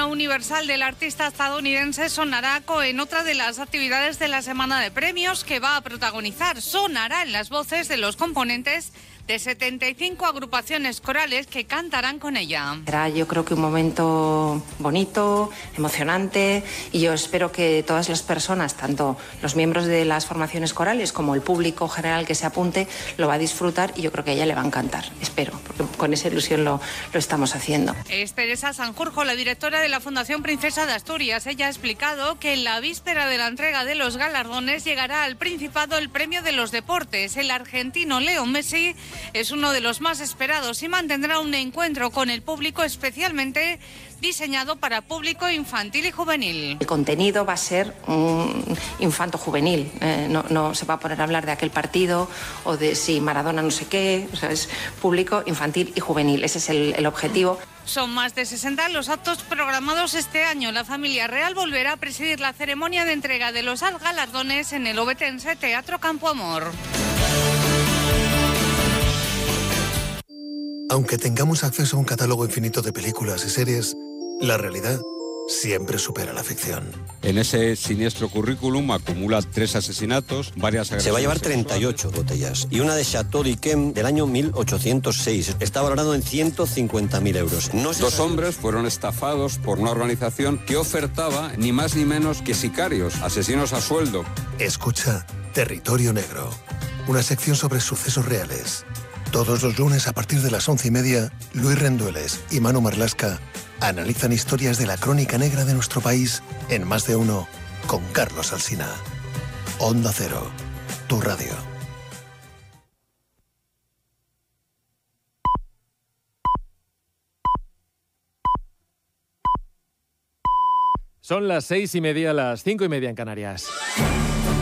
universal del artista estadounidense sonará en otra de las actividades de la semana de premios que va a protagonizar. Sonará en las voces de los componentes de 75 agrupaciones corales que cantarán con ella. Será, yo creo que un momento bonito, emocionante, y yo espero que todas las personas, tanto los miembros de las formaciones corales como el público general que se apunte, lo va a disfrutar, y yo creo que a ella le va a encantar, espero, porque con esa ilusión lo estamos haciendo. Es Teresa Sanjurjo, la directora de la Fundación Princesa de Asturias. Ella ha explicado que en la víspera de la entrega de los galardones llegará al Principado el premio de los deportes. El argentino Leo Messi es uno de los más esperados y mantendrá un encuentro con el público especialmente diseñado para público infantil y juvenil. El contenido va a ser infanto-juvenil, no se va a poner a hablar de aquel partido o de si Maradona no sé qué, o sea, es público infantil y juvenil, ese es el objetivo. Son más de 60 los actos programados este año. La familia real volverá a presidir la ceremonia de entrega de los galardones en el obetense Teatro Campo Amor. Aunque tengamos acceso a un catálogo infinito de películas y series, la realidad siempre supera la ficción. En ese siniestro currículum acumula 3 asesinatos, varias agresiones. Se va a llevar 38 botellas y una de Chateau d'Yquem del año 1806. Está valorado en 150.000 euros. Dos hombres fueron estafados por una organización que ofertaba ni más ni menos que sicarios, asesinos a sueldo. Escucha Territorio Negro, una sección sobre sucesos reales. Todos los lunes a partir de las 11:30, Luis Rendueles y Manu Marlasca analizan historias de la crónica negra de nuestro país en Más de Uno con Carlos Alsina. Onda Cero, tu radio. Son las 6:30, las 5:30 en Canarias.